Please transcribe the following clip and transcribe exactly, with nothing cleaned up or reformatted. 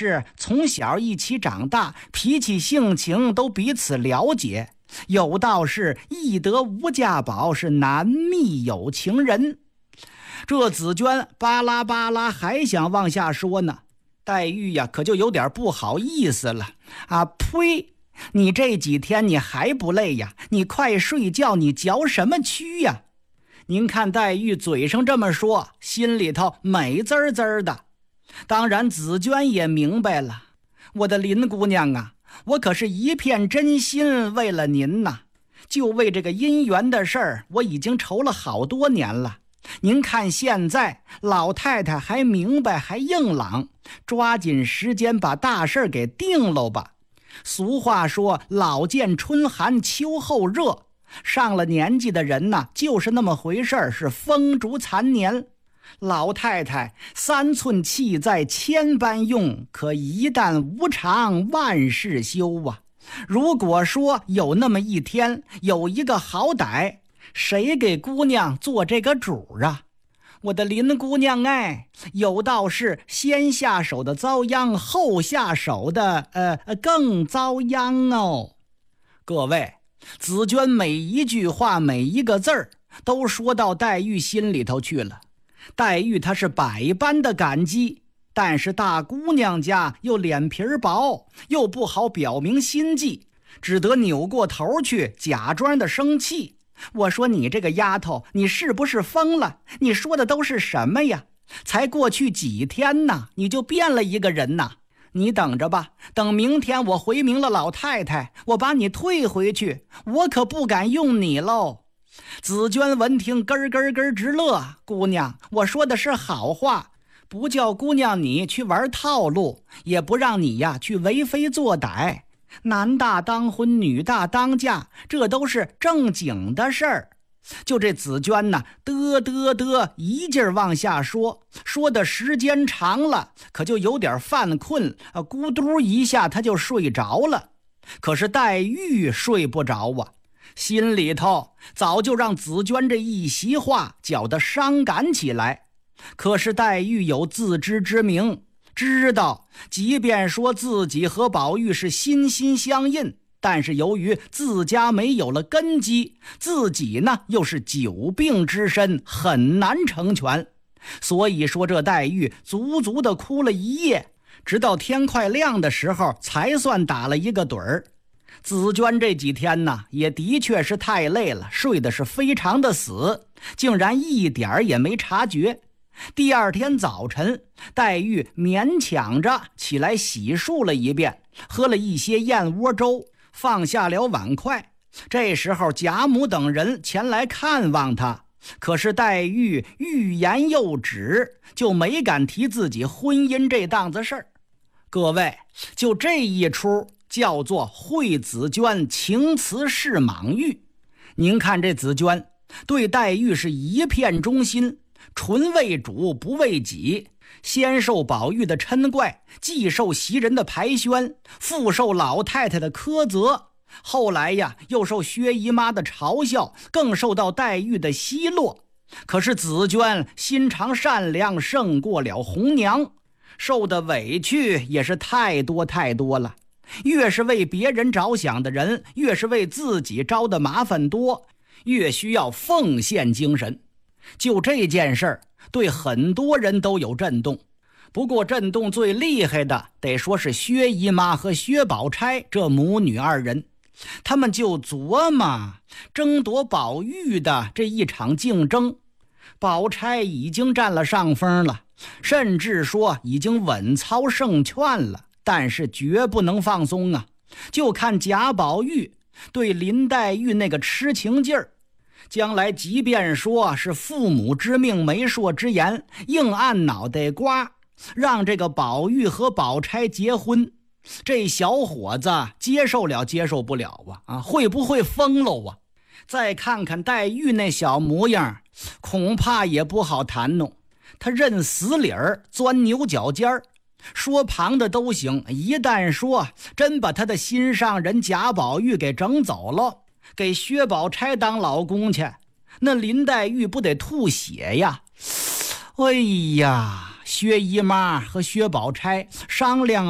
是从小一起长大，脾气性情都彼此了解，有道是易得无价宝，是难觅有情人。这紫娟巴拉巴拉还想往下说呢，黛玉呀可就有点不好意思了啊！呸！你这几天你还不累呀？你快睡觉，你嚼什么蛆呀？您看黛玉嘴上这么说，心里头美滋滋的。当然紫娟也明白了，我的林姑娘啊，我可是一片真心为了您呐，就为这个姻缘的事儿，我已经愁了好多年了。您看现在老太太还明白还硬朗，抓紧时间把大事给定喽吧。俗话说老见春寒秋后热，上了年纪的人呢就是那么回事儿，是风烛残年。老太太三寸气在千般用，可一旦无常万事休啊。如果说有那么一天有一个好歹，谁给姑娘做这个主啊？我的林姑娘哎，有道是先下手的遭殃，后下手的呃更遭殃哦。各位，紫娟每一句话每一个字儿都说到黛玉心里头去了。黛玉她是百般的感激，但是大姑娘家又脸皮薄，又不好表明心迹，只得扭过头去假装的生气。我说你这个丫头，你是不是疯了？你说的都是什么呀？才过去几天呢，你就变了一个人呐！你等着吧，等明天我回明了老太太，我把你退回去，我可不敢用你喽。紫娟闻听咯咯咯直乐，姑娘，我说的是好话，不叫姑娘你去玩套路，也不让你呀去为非作歹。男大当婚，女大当嫁，这都是正经的事儿。就这紫娟呢，嘚嘚嘚一劲儿往下说，说的时间长了，可就有点犯困，啊，咕嘟一下他就睡着了。可是黛玉睡不着啊，心里头早就让紫娟这一席话搅得伤感起来。可是黛玉有自知之明，知道即便说自己和宝玉是心心相印，但是由于自家没有了根基，自己呢又是久病之身，很难成全。所以说这黛玉足足的哭了一夜，直到天快亮的时候才算打了一个盹儿。紫娟这几天呢也的确是太累了，睡得是非常的死，竟然一点也没察觉。第二天早晨，黛玉勉强着起来洗漱了一遍，喝了一些燕窝粥，放下了碗筷。这时候贾母等人前来看望她，可是黛玉欲言又止，就没敢提自己婚姻这档子事儿。各位，就这一出叫做惠紫娟情辞是莽玉。您看这紫娟对黛玉是一片忠心，纯为主不为己，先受宝玉的嗔怪，既受袭人的排宣，复受老太太的苛责，后来呀又受薛姨妈的嘲笑，更受到黛玉的奚落。可是紫娟心肠善良，胜过了红娘，受的委屈也是太多太多了。越是为别人着想的人，越是为自己招的麻烦多，越需要奉献精神。就这件事儿，对很多人都有震动。不过震动最厉害的得说是薛姨妈和薛宝钗这母女二人，他们就琢磨争夺宝玉的这一场竞争。宝钗已经占了上风了，甚至说已经稳操胜券了，但是绝不能放松啊！就看贾宝玉对林黛玉那个痴情劲儿，将来即便说是父母之命媒妁之言，硬按脑袋瓜让这个宝玉和宝钗结婚，这小伙子接受了接受不了啊啊，会不会疯了啊？再看看黛玉那小模样，恐怕也不好谈弄。他认死理儿，钻牛角尖儿，说旁的都行，一旦说真把他的心上人贾宝玉给整走了，给薛宝钗当老公去，那林黛玉不得吐血呀？哎呀，薛姨妈和薛宝钗商量